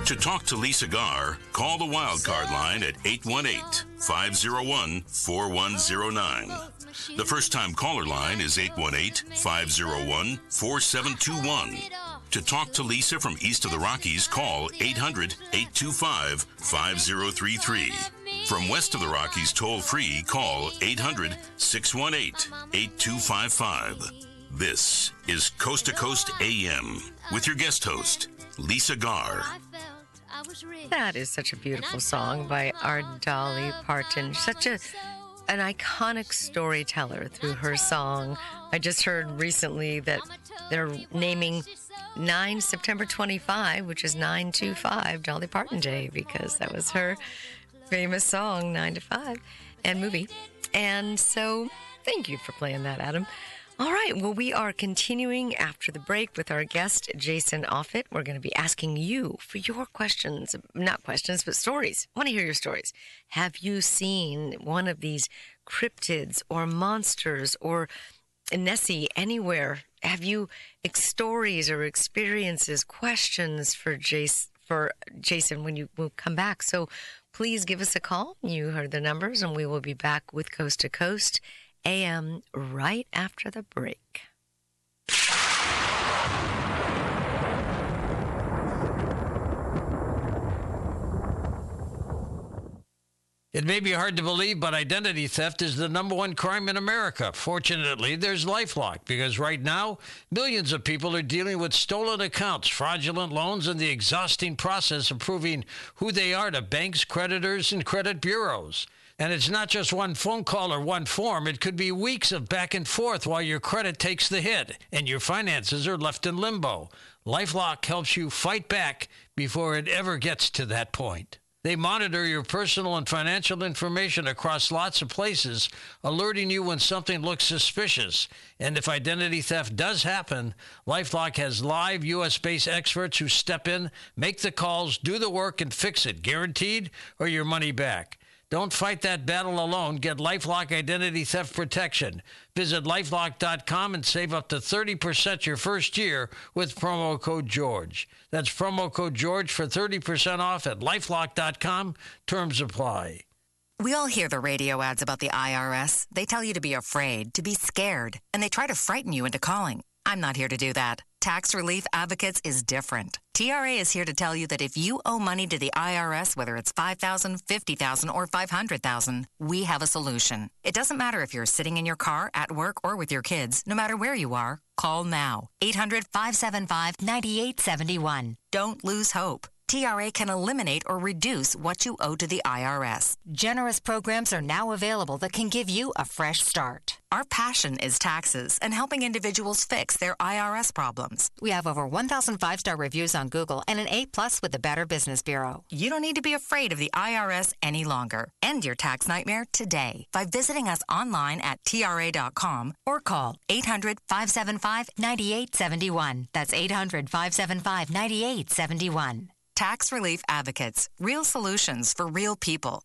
To talk to Lisa Garr, call the wildcard line at 818-501-4109. The first-time caller line is 818-501-4721. To talk to Lisa from east of the Rockies, call 800-825-5033. From west of the Rockies, toll-free, call 800-618-8255. This is Coast to Coast AM with your guest host, Lisa Garr. That is such a beautiful song by our Dolly Parton. Such an iconic storyteller through her song. I just heard recently that they're naming September 25, which is 9/25, Dolly Parton Day, because that was her famous song, 9 to 5, and movie. And so, thank you for playing that, Adam. All right, well, we are continuing after the break with our guest, Jason Offutt. We're going to be asking you for your questions, not questions, but stories. I want to hear your stories. Have you seen one of these cryptids or monsters or Nessie anywhere? Have you stories or experiences, questions for Jason when you will come back? So please give us a call. You heard the numbers, and we will be back with Coast to Coast AM right after the break. It may be hard to believe, but identity theft is the number one crime in America. Fortunately, there's LifeLock, because right now, millions of people are dealing with stolen accounts, fraudulent loans, and the exhausting process of proving who they are to banks, creditors, and credit bureaus. And it's not just one phone call or one form. It could be weeks of back and forth while your credit takes the hit and your finances are left in limbo. LifeLock helps you fight back before it ever gets to that point. They monitor your personal and financial information across lots of places, alerting you when something looks suspicious. And if identity theft does happen, LifeLock has live U.S.-based experts who step in, make the calls, do the work, and fix it, guaranteed, or your money back. Don't fight that battle alone. Get LifeLock Identity Theft Protection. Visit LifeLock.com and save up to 30% your first year with promo code GEORGE. That's promo code GEORGE for 30% off at LifeLock.com. Terms apply. We all hear the radio ads about the IRS. They tell you to be afraid, to be scared, and they try to frighten you into calling. I'm not here to do that. Tax Relief Advocates is different. TRA is here to tell you that if you owe money to the IRS, whether it's $5,000, $50,000, or $500,000, we have a solution. It doesn't matter if you're sitting in your car, at work, or with your kids. No matter where you are, call now. 800-575-9871. Don't lose hope. TRA can eliminate or reduce what you owe to the IRS. Generous programs are now available that can give you a fresh start. Our passion is taxes and helping individuals fix their IRS problems. We have over 1,000 five-star reviews on Google and an A+ with the Better Business Bureau. You don't need to be afraid of the IRS any longer. End your tax nightmare today by visiting us online at TRA.com or call 800-575-9871. That's 800-575-9871. Tax Relief Advocates. Real solutions for real people.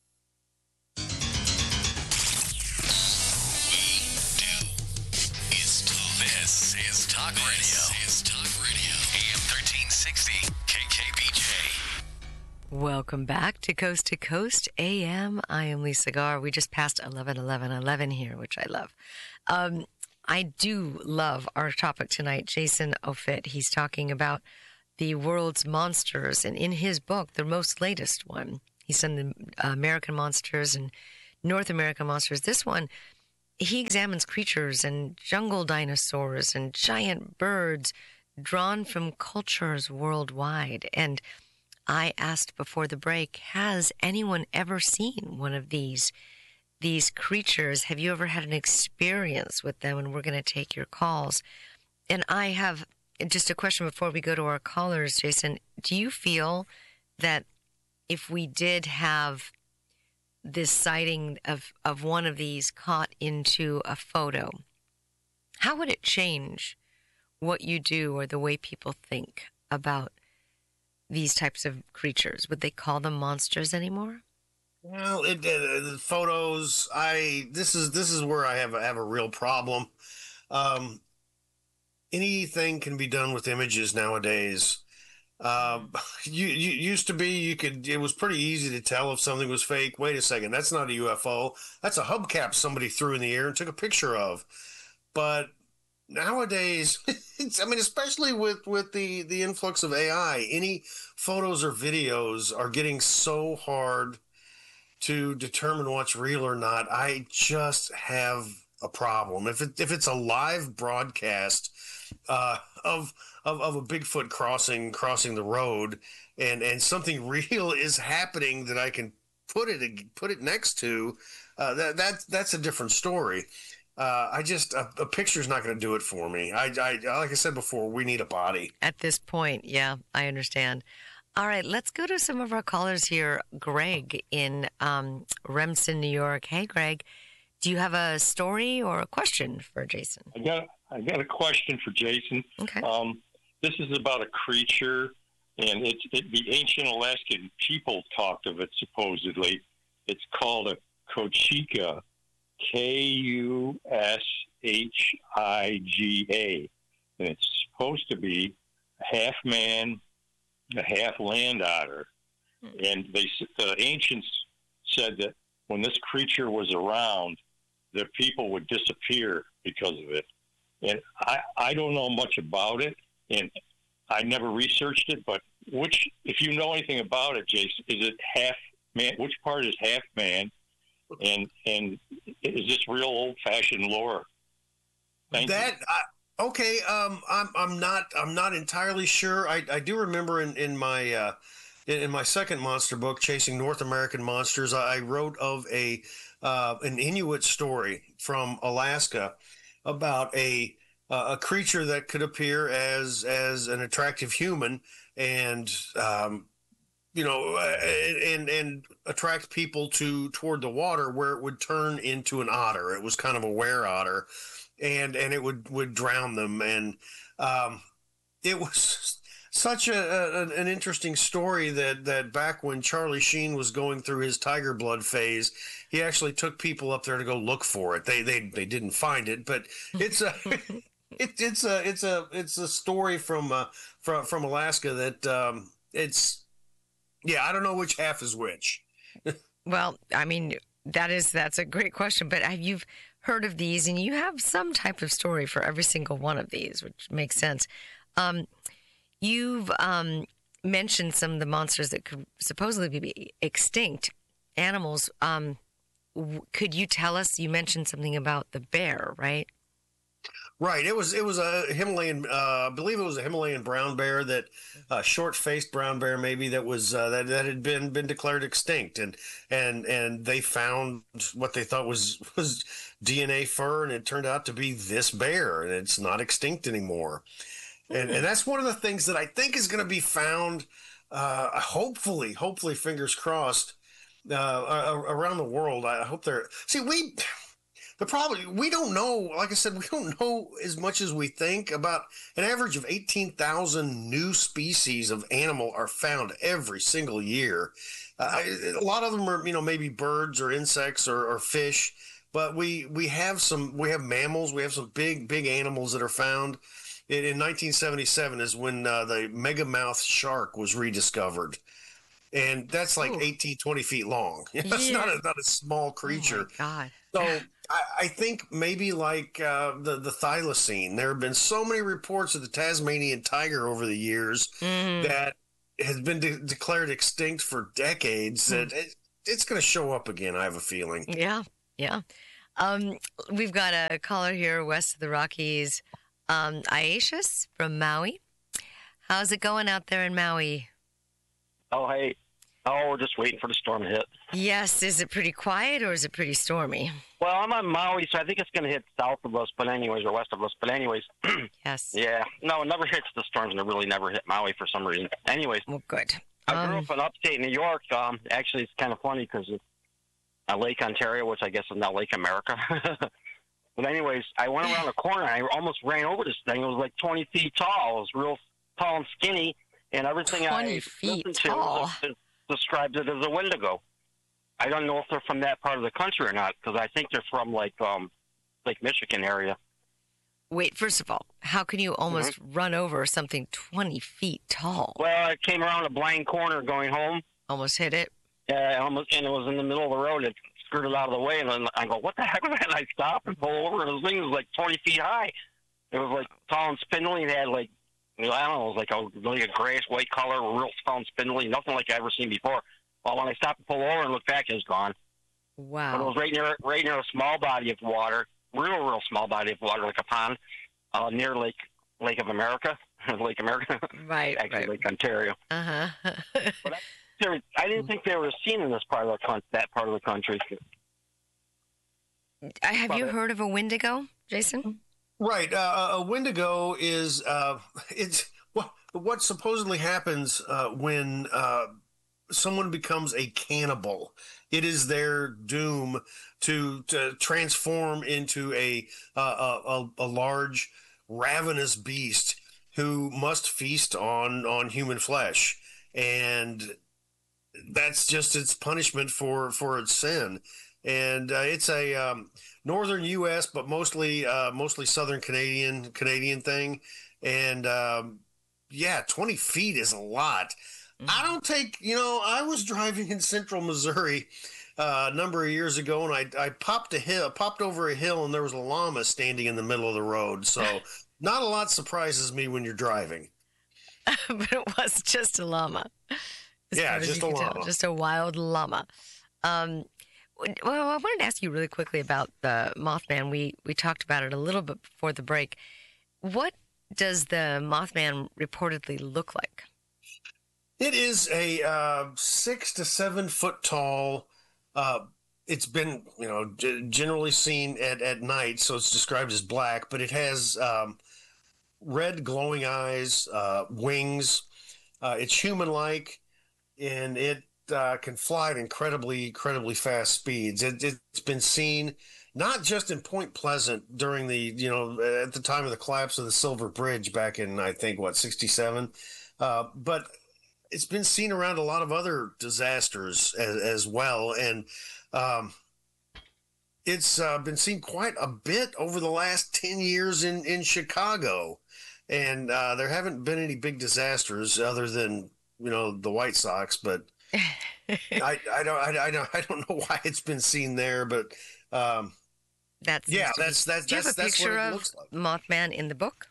This is Talk Radio. AM 1360 KKBJ. Welcome back to Coast AM. I am Lisa Garr. We just passed 11:11:11 here, which I love. I do love our topic tonight, Jason Offutt. He's talking about the world's monsters, and in his book, the most latest one, he's done the American monsters and North American monsters. This one, he examines creatures and jungle dinosaurs and giant birds drawn from cultures worldwide. And I asked before the break, has anyone ever seen one of these creatures? Have you ever had an experience with them? And we're going to take your calls. And I have just a question before we go to our callers, Jason. Do you feel that if we did have this sighting of one of these caught into a photo, how would it change what you do or the way people think about these types of creatures? Would they call them monsters anymore? Well, the photos. This is where I have a real problem. Anything can be done with images nowadays. You used to be, it was pretty easy to tell if something was fake. Wait a second, that's not a UFO. That's a hubcap somebody threw in the air and took a picture of. But nowadays, especially with the influx of AI, any photos or videos are getting so hard to determine what's real or not. I just have a problem. If it's a live broadcast of a Bigfoot crossing the road, and something real is happening that I can put it next to, that's a different story. A picture's not going to do it for me. Like I said before, we need a body at this point. Yeah, I understand. All right, let's go to some of our callers here. Greg in Remsen, New York. Hey, Greg, do you have a story or a question for Jason? I got a question for Jason. Okay. This is about a creature, and the ancient Alaskan people talked of it supposedly. It's called a Kuchiga, Kushiga, and it's supposed to be a half man, a half land otter. And the ancients said that when this creature was around, the people would disappear because of it. And I don't know much about it, and I never researched it, but if you know anything about it, Jason, is it half man? Which part is half man? And is this real old-fashioned lore? Thank you. Okay. I'm not entirely sure. I do remember in my second monster book, Chasing North American Monsters, I wrote of an Inuit story from Alaska about a creature that could appear as an attractive human and and attract people toward the water, where it would turn into an otter. It was kind of a were otter, and it would drown them. And it was such an interesting story that back when Charlie Sheen was going through his tiger blood phase, he actually took people up there to go look for it. They didn't find it, but it's a it's a story from Alaska that I don't know which half is which. Well, I mean, that's a great question, but you've heard of these, and you have some type of story for every single one of these, which makes sense. You've mentioned some of the monsters that could supposedly be extinct animals. Could you tell us? You mentioned something about the bear, right? Right. It was a Himalayan. I believe it was a Himalayan brown bear, that short-faced brown bear, maybe, that was that had been declared extinct, and they found what they thought was DNA fur, and it turned out to be this bear, and it's not extinct anymore. And that's one of the things that I think is going to be found, hopefully, fingers crossed, around the world. I hope they're. See, the problem, we don't know, like I said, we don't know as much as we think. About an average of 18,000 new species of animal are found every single year. A lot of them are, maybe birds or insects or fish, but we have mammals, we have some big animals that are found. In 1977 is when the megamouth shark was rediscovered. And that's like 18, 20 feet long. That's not a small creature. Oh my God. So I think maybe like the thylacine. There have been so many reports of the Tasmanian tiger over the years that has been declared extinct for decades. That it's going to show up again, I have a feeling. Yeah. We've got a caller here west of the Rockies, Aishas from Maui. How's it going out there in Maui? Oh, hey. Oh, we're just waiting for the storm to hit. Yes. Is it pretty quiet or is it pretty stormy? Well, I'm on Maui, so I think it's going to hit south of us, or west of us. But anyways. Yes. Yeah. No, it never hits the storms, and it really never hit Maui for some reason. Anyways. Well, good. I grew up in upstate New York. Actually, it's kind of funny because it's Lake Ontario, which I guess is now Lake America. But anyways, I went around the corner, and I almost ran over this thing. It was like 20 feet tall. It was real tall and skinny, and everything 20 I feet listened tall. to describes it as a Wendigo. I don't know if they're from that part of the country or not, because I think they're from Lake Michigan area. Wait, first of all, how can you almost run over something 20 feet tall? Well, I came around a blind corner going home. Almost hit it? Yeah, almost, and it was in the middle of the road. It skirted out of the way, and then I go, what the heck was that? And I stop and pull over, and the thing was like 20 feet high. It was like tall and spindly. It had like, I don't know, it was like a grayish white color, real tall and spindly, nothing like I've ever seen before. Well, when I stopped and pulled over and looked back, it was gone. Wow. But it was right near a small body of water, real small body of water, like a pond, near Lake of America, Lake America. Right, Actually, right. Lake Ontario. Uh-huh. But I didn't think they were seen in this part of that part of the country. Have you heard of a Wendigo, Jason? Right. A Wendigo is it's what supposedly happens when someone becomes a cannibal. It is their doom to transform into a large, ravenous beast who must feast on human flesh, and that's just its punishment for its sin. And it's a northern U.S. but mostly southern Canadian thing. And 20 feet is a lot. I don't take, I was driving in central Missouri a number of years ago, and I popped over a hill, and there was a llama standing in the middle of the road. So not a lot surprises me when you're driving. But it was just a llama. Yeah, just a llama. Just a wild llama. Well, I wanted to ask you really quickly about the Mothman. We talked about it a little bit before the break. What does the Mothman reportedly look like? It is a 6 to 7 foot tall. It's been, generally seen at night, so it's described as black, but it has red glowing eyes, wings. It's human-like, and it can fly at incredibly fast speeds. It's been seen not just in Point Pleasant during the, at the time of the collapse of the Silver Bridge back in, I think, 67, but it's been seen around a lot of other disasters as well. And it's been seen quite a bit over the last 10 years in Chicago. And there haven't been any big disasters other than, the White Sox, but I don't know why it's been seen there, but that's do you have a picture of Mothman in the book?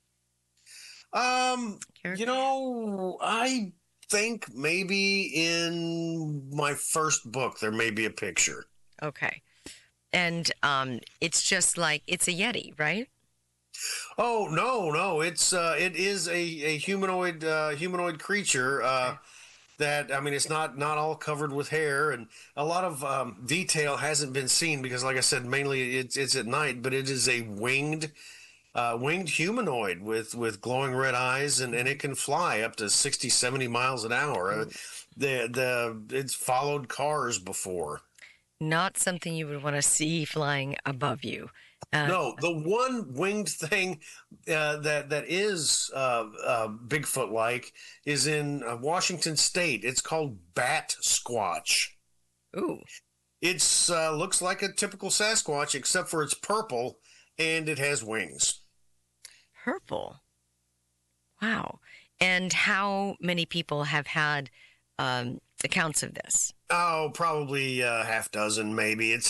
I think maybe in my first book there may be a picture. Okay. And it's just like, it's a Yeti, right? Oh, no. It is a humanoid creature. Okay. That, it's not all covered with hair, and a lot of detail hasn't been seen because, like I said, mainly it's at night, but it is a winged humanoid with glowing red eyes, and it can fly up to 60, 70 miles an hour. It's followed cars before. Not something you would want to see flying above you. No, the one winged thing that is Bigfoot-like is in Washington State. It's called Bat Squatch. Ooh. It's looks like a typical Sasquatch, except for it's purple and it has wings. Purple. Wow. And how many people have had accounts of this? Oh, probably half dozen, maybe. It's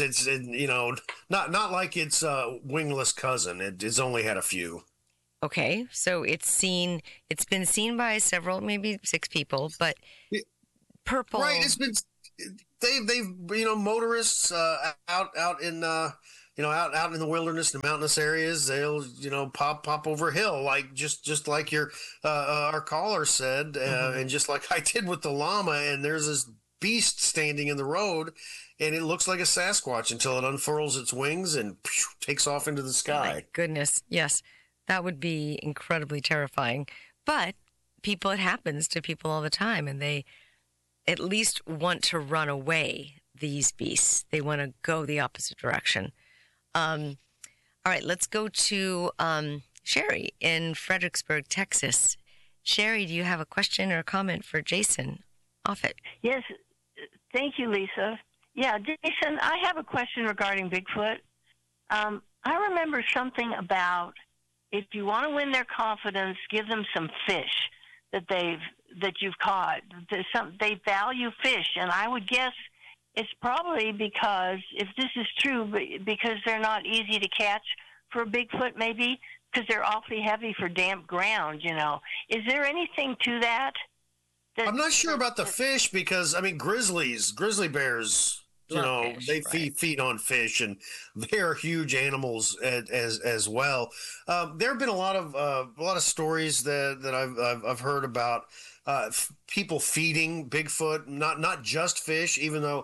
not like its wingless cousin. It's only had a few. Okay, so it's been seen by several, maybe 6 people, but purple. Right. It's been they've motorists out in out in the wilderness and mountainous areas. They'll pop over a hill like just like your our caller said, and just like I did with the llama. And there's this beast standing in the road, and it looks like a Sasquatch until it unfurls its wings and takes off into the sky. My goodness, yes, that would be incredibly terrifying. But it happens to people all the time, and they at least want to run away. These beasts, they want to go the opposite direction. All right, let's go to Sherry in Fredericksburg, Texas. Sherry, do you have a question or a comment for Jason Offutt? Yes. Thank you, Lisa. Yeah, Jason, I have a question regarding Bigfoot. I remember something about if you want to win their confidence, give them some fish that you've caught. They value fish, and I would guess it's probably because, if this is true, because they're not easy to catch for a Bigfoot, maybe because they're awfully heavy for damp ground. Is there anything to that? I'm not sure about the fish because grizzly bears, they feed on fish, and they are huge animals as well. There have been a lot of stories that I've heard about people feeding Bigfoot, not just fish, even though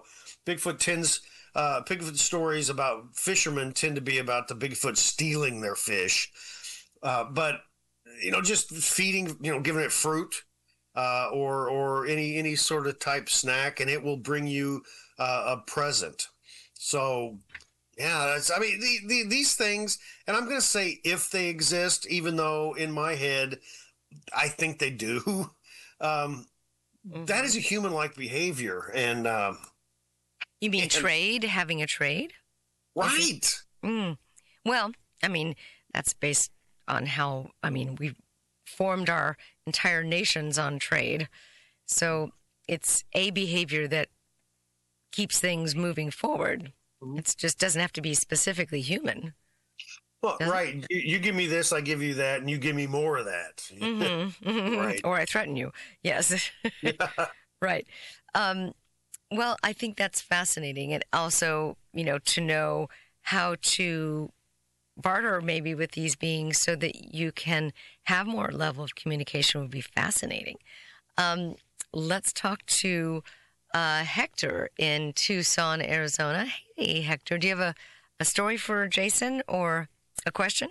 Bigfoot stories about fishermen tend to be about the Bigfoot stealing their fish, but just feeding, giving it fruit. Or any sort of type snack, and it will bring you a present. So, yeah, these things, and I'm going to say if they exist, even though in my head I think they do. That is a human-like behavior, and you mean trade? Having a trade, right? Well, that's based on how we've formed our entire nations on trade. So it's a behavior that keeps things moving forward. It just doesn't have to be specifically human. Well, right. You give me this, I give you that, and you give me more of that. Right. Or I threaten you. Yes. Right. Well, I think that's fascinating. And also, to know how to barter maybe with these beings so that you can have more level of communication would be fascinating. Let's talk to Hector in Tucson, Arizona. Hey, Hector, do you have a story for Jason or a question?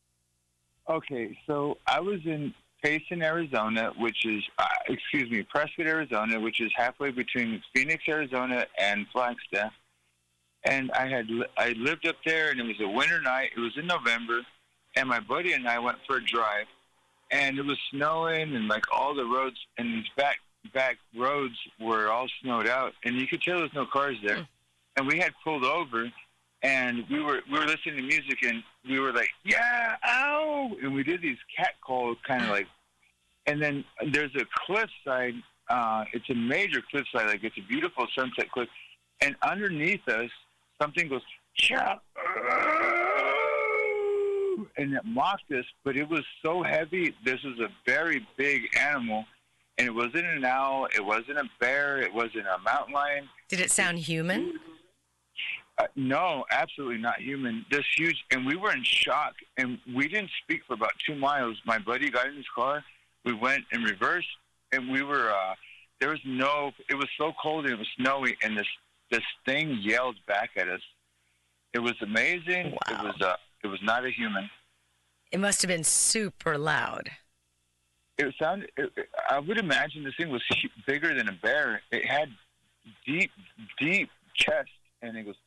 Okay, so I was in Payson, Arizona, Prescott, Arizona, which is halfway between Phoenix, Arizona, and Flagstaff. And I lived up there, and it was a winter night. It was in November, and my buddy and I went for a drive, and it was snowing, and all the roads and these back roads were all snowed out, and you could tell there was no cars there. And we had pulled over, and we were listening to music, and we were like, yeah, ow, and we did these cat calls, kind of like. And then there's a cliffside. It's a major cliffside, it's a beautiful sunset cliff, and underneath us, something goes, chow, and it mocked us, but it was so heavy. This was a very big animal, and it wasn't an owl, it wasn't a bear, it wasn't a mountain lion. Did it sound human? No, absolutely not human. This huge, and we were in shock, and we didn't speak for about 2 miles. My buddy got in his car, we went in reverse, and we were, it was so cold and it was snowy, and this thing yelled back at us. It was amazing. Wow. It was not a human. It must have been super loud. It sounded. I would imagine this thing was bigger than a bear. It had deep chest, and it goes,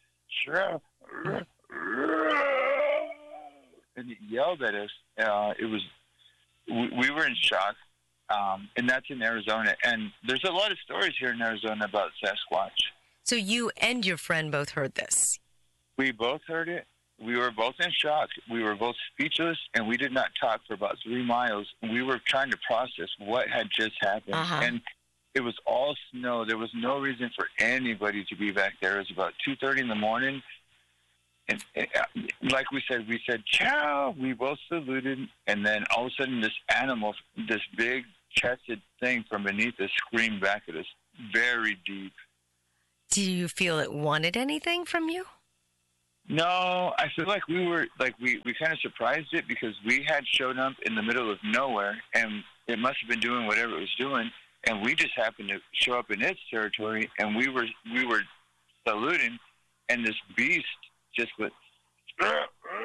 and it yelled at us. We were in shock, and that's in Arizona. And there's a lot of stories here in Arizona about Sasquatch. So you and your friend both heard this? We both heard it. We were both in shock. We were both speechless, and we did not talk for about 3 miles. We were trying to process what had just happened. And it was all snow. There was no reason for anybody to be back there. It was about 2:30 in the morning. And like we said, ciao. We both saluted, and then all of a sudden this animal, this big chested thing from beneath us screamed back at us very deep. Do you feel it wanted anything from you? No, I feel like we were, we kind of surprised it because we had shown up in the middle of nowhere, and it must have been doing whatever it was doing, and we just happened to show up in its territory, and we were saluting, and this beast just went, and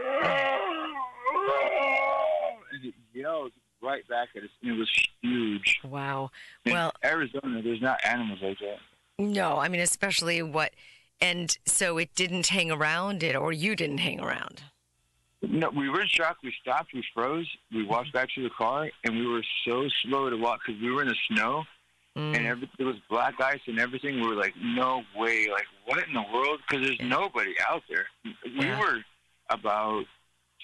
it yelled right back at us, and it was huge. Wow. In Arizona, there's not animals like that. No, especially and so it didn't hang around or you didn't hang around? No, we were in shock. We stopped, we froze, we walked back to the car, and we were so slow to walk because we were in the snow, and it was black ice and everything. We were like, no way, what in the world? Because there's nobody out there. We were about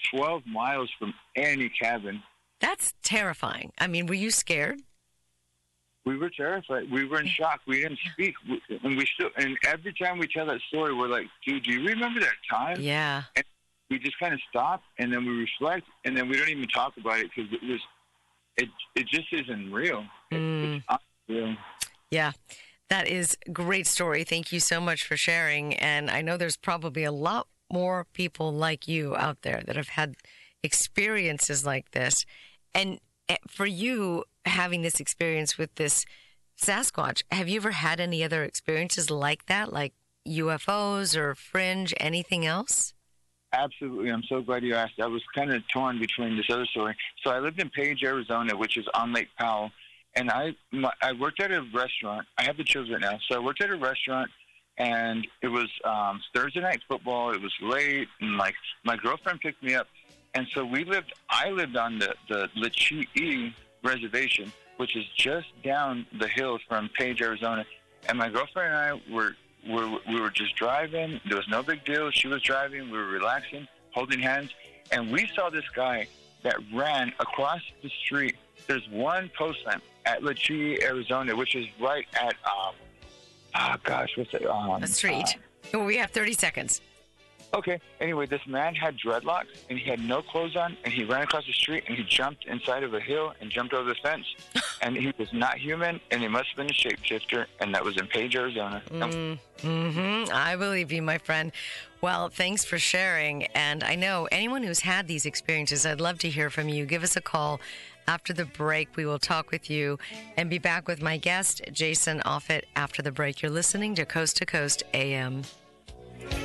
12 miles from any cabin. That's terrifying. I mean, were you scared? We were terrified. We were in shock. We didn't speak, and every time we tell that story, we're like, "Dude, do you remember that time?" Yeah. And we just kind of stop, and then we reflect, and then we don't even talk about it because it just isn't real. It's not real. Yeah, that is a great story. Thank you so much for sharing. And I know there's probably a lot more people like you out there that have had experiences like this. And for you, having this experience with this Sasquatch, have you ever had any other experiences like that, like UFOs or fringe, anything else? Absolutely. I'm so glad you asked. I was kind of torn between this other story. So I lived in Page, Arizona, which is on Lake Powell, and I worked at a restaurant. I have the children now. So I worked at a restaurant, and it was Thursday night football. It was late, and like my girlfriend picked me up. And so I lived on the Lechee reservation, which is just down the hill from Page, Arizona. And my girlfriend and I we were just driving. There was no big deal. She was driving. We were relaxing, holding hands. And we saw this guy that ran across the street. There's one post lamp at Lechee, Arizona, which is right at, what's it? A street. We have 30 seconds. Okay. Anyway, this man had dreadlocks, and he had no clothes on, and he ran across the street, and he jumped inside of a hill and jumped over the fence. And he was not human, and he must have been a shapeshifter, and that was in Page, Arizona. I believe you, my friend. Well, thanks for sharing. And I know anyone who's had these experiences, I'd love to hear from you. Give us a call. After the break, we will talk with you and be back with my guest, Jason Offutt, after the break. You're listening to Coast AM.